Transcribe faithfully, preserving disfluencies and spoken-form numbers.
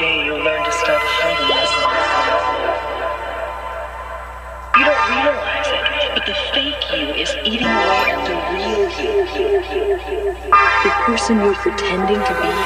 day you'll learn to stop hiding yourself. You don't realize it, but the fake you is eating away at the real you. The person you're pretending to be